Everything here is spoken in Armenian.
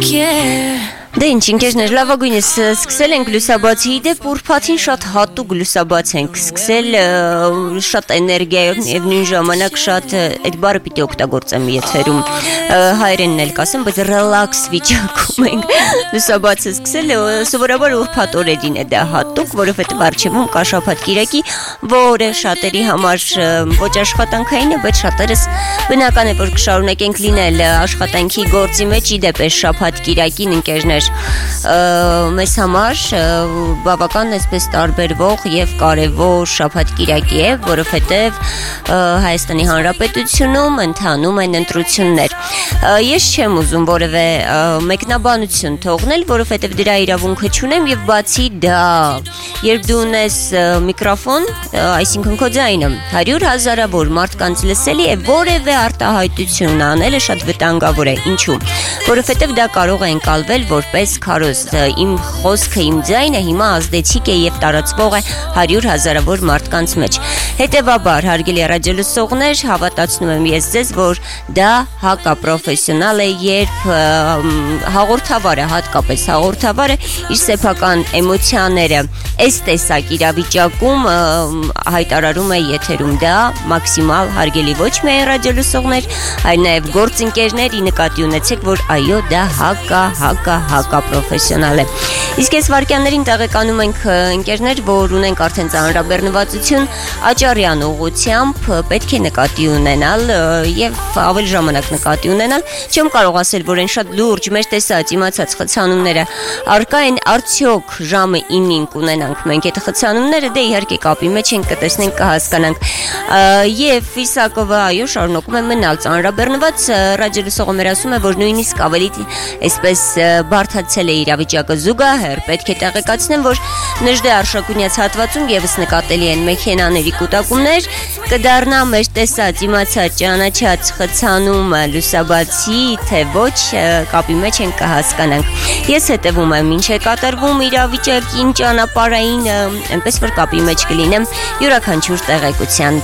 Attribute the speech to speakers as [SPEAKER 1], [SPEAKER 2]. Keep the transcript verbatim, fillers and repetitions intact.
[SPEAKER 1] care.
[SPEAKER 2] Դե ինչ ինքերներ լավագույնս սկսել ենք լուսաբացի դեպ ուրբաթին շատ հատուկ լուսաբաց ենք սկսել շատ էներգիայով եւ նույն ժամանակ շատ այդ բառը պիտի օգտագործեմ եթերում հայերենն էլ կասեմ բայց ռելաքս վիճակում ենք լուսաբացը սկսել սովորաբար ուրբաթ օրերին է դա հատուկ որովհետեւ արժեվում կա շաբաթ կիրակի որը շատերի համար ոչ աշխատանքային է բայց շատերս բնական է որ կշարունակենք լինել աշխատանքի գործի մեջ իդեպ է շաբաթ կիրակին ընկերներ մեզ համար բավական այսպես տարբերվող եւ կարեւոր շաբաթ կիրակի է, որովհետեւ Հայաստանի Հանրապետությունում ընթանում են ընտրություններ։ Ես չեմ ուզում որևէ մեկնաբանություն թողնել, որովհետեւ դրա իրավունքը չունեմ եւ բացի դա, երբ դու ունես միկրոֆոն, այսինքն քո ձայնը հարյուր հազարավոր մարդկանց լսելի է, որևէ արտահայտություն անելը շատ վտանգավոր է։ Ինչու՞։ Որովհետեւ դա կարող է ընկալվել որպես քարոզ իմ խոսքը իմ ձայնը հիմա ազդեցիկ է եւ տարածվող է հարյուր հազարավոր մարդկանց մեջ հետեւաբար հարգելի ռադիոլսողներ հավատացնում եմ ես ձեզ որ դա հակապրոֆեսիոնալ է երբ հաղորդավարը հատկապես հաղորդավարը իր սեփական էմոցիաները այս տեսակ իրավիճակում հայտարարում է եթերում դա մաքսիմալ հարգելի ոչ միայն ռադիոլսողներ այլ նաեւ գործընկերների նկատի ունեցեք որ այո դա հակա հակա հակա պրոֆեսիոնալ է։ Իսկ այս վարքյաններին տեղեկանում ենք ընկերներ, որ ունենք արդեն ծանրաբեռնվածություն աճարյան ուղղությամբ պետք է նկատի ունենալ եւ ավելի ժամանակ նկատի ունենալ։ Չեմ կարող ասել, որ այն շատ լուրջ մեր տեսած իմացած խցանումները արկա են արդյոք ժամը ինին կունենանք մենք այդ խցանումները, դե իհարկե կապի մեջ ենք կտեսնենք կհասկանանք։ Եվ Իսակովը այո շարունակում է մնալ ծանրաբեռնված ռադիոլսողը մեր ասում է, որ նույնիսկ ավելի այսպես բարդացել է իրավիճակը զուգահեռ պետք է տեղեկացնեմ որ Նժդե Արշակունյաց հատվածում եւս նկատելի են մեքենաների կուտակումներ կդառնա մեր տեսած իմացած ճանաչած խցանումը լուսաբացի թե ոչ կապի մեջ ենք կհասկանանք ես հետևում եմ ինչ է կատարվում իրավիճակին ճանապարհային այնպես որ կապի մեջ կլինեմ յուրաքանչյուր տեղեկության